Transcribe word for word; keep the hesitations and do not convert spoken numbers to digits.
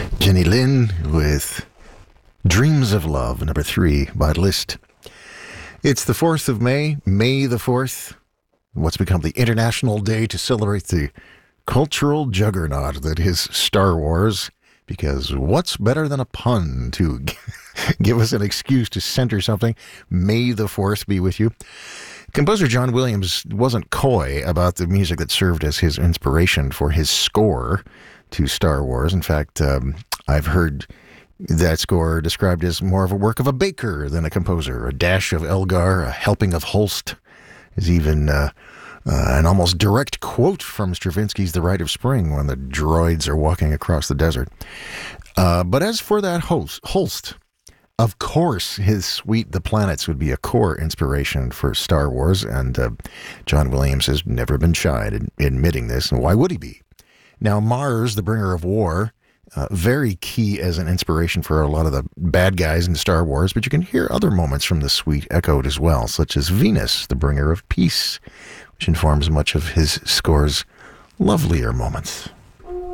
Jenny Lynn with Dreams of Love, number three by the list. It's the fourth of May, May the fourth, what's become the international day to celebrate the cultural juggernaut that is Star Wars, because what's better than a pun to give us an excuse to center something? May the fourth be with you. Composer John Williams wasn't coy about the music that served as his inspiration for his score to Star Wars. In fact, um, I've heard that score described as more of a work of a baker than a composer. A dash of Elgar, a helping of Holst, is even uh, uh, an almost direct quote from Stravinsky's The Rite of Spring when the droids are walking across the desert. Uh, but as for that Holst, Holst, of course, his suite, The Planets, would be a core inspiration for Star Wars, and uh, John Williams has never been shy in admitting this, and why would he be? Now, Mars, the bringer of war, uh, very key as an inspiration for a lot of the bad guys in Star Wars, but you can hear other moments from the suite echoed as well, such as Venus, the bringer of peace, which informs much of his score's lovelier moments.